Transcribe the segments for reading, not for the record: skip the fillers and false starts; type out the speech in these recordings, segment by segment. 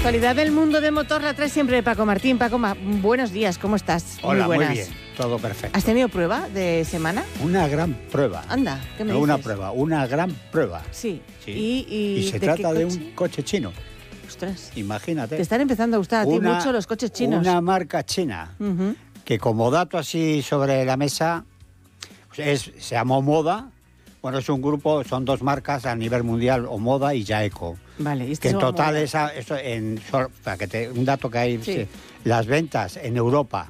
actualidad del mundo de motor la trae siempre Paco Martín. Paco, buenos días, ¿cómo estás? Hola, muy bien, todo perfecto. ¿Has tenido prueba de semana? Una gran prueba. Anda, ¿qué me no dices? Una prueba, una gran prueba. Sí. Y se trata de un coche chino. Ostras. Imagínate. Te están empezando a gustar a ti mucho los coches chinos. Una marca china, que como dato así sobre la mesa, pues se llamó Moda. Bueno, es un grupo, son dos marcas a nivel mundial, Omoda y Jaeco. Vale, que en total un dato que hay, sí. Las ventas en Europa,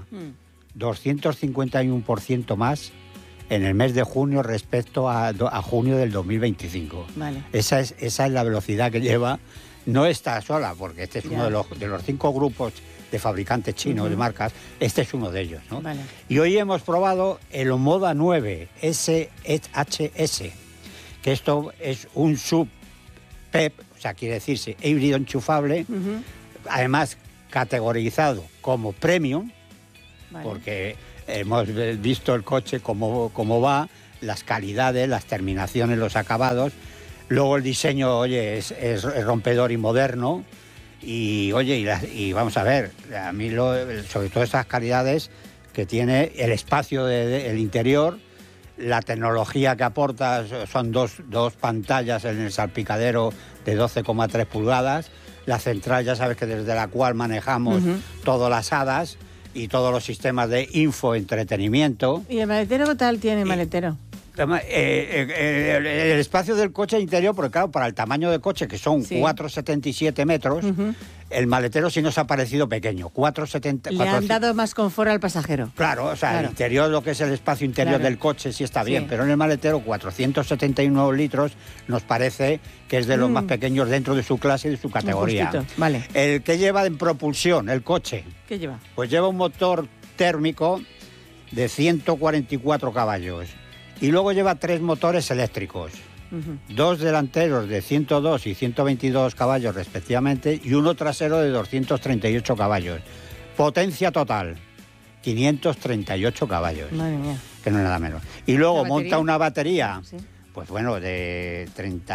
251% más en el mes de junio respecto a junio del 2025. Vale. Esa es la velocidad que lleva. No está sola, porque este es uno de los 5 grupos de fabricantes chinos, de marcas, este es uno de ellos, ¿no? Vale. Y hoy hemos probado el Omoda 9 SHS, que esto es un sub-PEP, o sea, quiere decirse híbrido enchufable, además categorizado como premium, porque hemos visto el coche cómo va, las calidades, las terminaciones, los acabados. Luego el diseño, oye, es rompedor y moderno. Y oye, y vamos a ver, a mí sobre todo esas calidades que tiene el espacio del interior, la tecnología que aporta, son dos pantallas en el salpicadero de 12,3 pulgadas, la central ya sabes que desde la cual manejamos todas las hadas y todos los sistemas de infoentretenimiento. ¿Y el maletero qué tal tiene maletero? El espacio del coche interior, porque claro, para el tamaño del coche, que son 4,77 metros, el maletero sí nos ha parecido pequeño, 4,70. Le han dado más confort al pasajero. Claro, o sea, el interior, lo que es el espacio interior del coche sí está bien, pero en el maletero 471 litros nos parece que es de los más pequeños dentro de su clase y de su categoría. Vale. El que lleva en propulsión, el coche. ¿Qué lleva? Pues lleva un motor térmico de 144 caballos. Y luego lleva 3 motores eléctricos, 2 delanteros de 102 y 122 caballos respectivamente y uno trasero de 238 caballos. Potencia total, 538 caballos. Madre mía. Que no es nada menos. Y luego monta una batería, pues bueno, de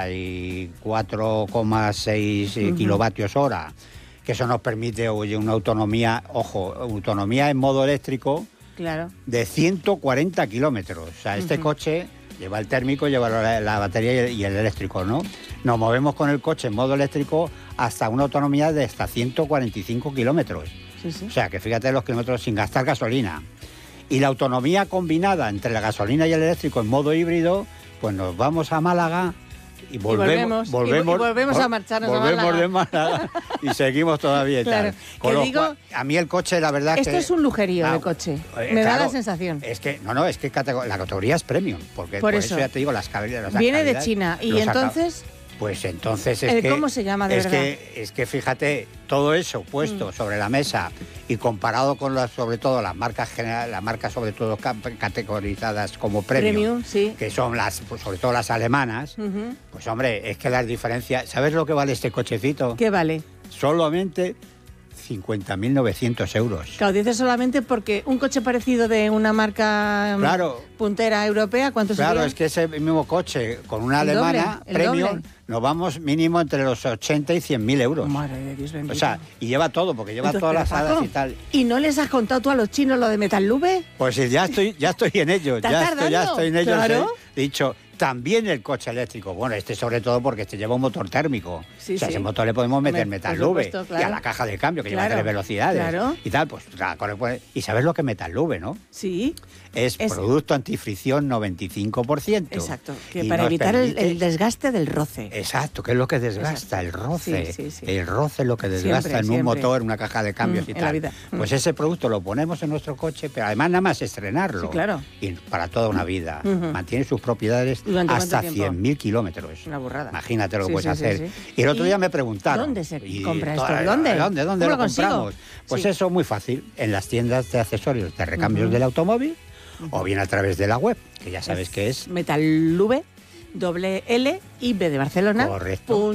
34,6 kilovatios hora, que eso nos permite, oye, una autonomía, autonomía en modo eléctrico, de 140 kilómetros. O sea, este coche lleva el térmico, lleva la batería y el eléctrico, ¿no? Nos movemos con el coche en modo eléctrico hasta una autonomía de hasta 145 kilómetros. O sea, que fíjate los kilómetros sin gastar gasolina. Y la autonomía combinada entre la gasolina y el eléctrico en modo híbrido, pues nos vamos a Málaga y volvemos a marcharnos a Málaga. De Málaga y seguimos todavía y tal. A mí el coche, la verdad Esto es un lujerío de coche. Me da la sensación. Es que, es que la categoría es premium. Porque por eso ya te digo, las calidades. Viene de China. ¿Y entonces? Pues entonces es que... ¿Cómo se llama de verdad? Es que fíjate, todo eso puesto sobre la mesa y comparado con sobre todo las marcas generales, las marcas sobre todo categorizadas como premium, que son sobre todo las alemanas, pues hombre, es que las diferencias... ¿Sabes lo que vale este cochecito? ¿Qué vale? Solamente 50.900 euros. Claro, dices solamente porque un coche parecido de una marca puntera europea, ¿cuánto sería? Claro, es que ese mismo coche con una alemana premium nos vamos mínimo entre los 80 y 100.000 euros. Madre de Dios bendito. O sea, y lleva todo, porque lleva todas las hadas y tal. ¿Y no les has contado tú a los chinos lo de Metallube? Pues ya estoy en ello. Ya estoy en ello. Claro. He dicho, también el coche eléctrico. Bueno, sobre todo porque lleva un motor térmico. Ese motor le podemos meter Metallube. Y a la caja de cambio, que lleva 3 velocidades. Y tal, pues ¿y sabes lo que es Metallube, no? Sí. Es producto antifricción 95%. Exacto, que para evitar el desgaste del roce. Exacto, que es lo que desgasta, el roce. El roce es lo que desgasta en un motor, una caja de cambios y tal. La vida. Pues ese producto lo ponemos en nuestro coche, pero además nada más estrenarlo. Sí, claro. Y para toda una vida. Mantiene sus propiedades hasta 100.000 kilómetros. Una burrada. Imagínate lo que puedes hacer. Y el otro día me preguntaron... ¿Dónde se compra esto? ¿Dónde lo compramos? Pues eso, muy fácil. En las tiendas de accesorios de recambios del automóvil, o bien a través de la web, que ya sabes que es... Metallube, L y B de Barcelona. Correcto.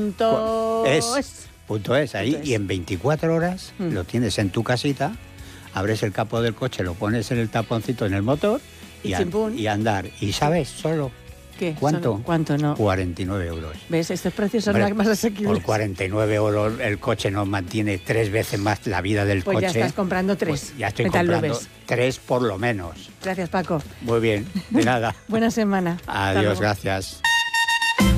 .es ahí. Y en 24 horas lo tienes en tu casita, abres el capó del coche, lo pones en el taponcito en el motor y andar. Y sabes, solo ¿Qué? ¿Cuánto? ¿Cuánto no? 49 euros. ¿Ves? Estos precios son más asequibles. Por 49 euros el coche nos mantiene 3 veces más la vida del coche. Pues ya estás comprando 3. Pues ya estoy comprando 3 por lo menos. Gracias, Paco. Muy bien, de nada. Buena semana. Adiós, gracias.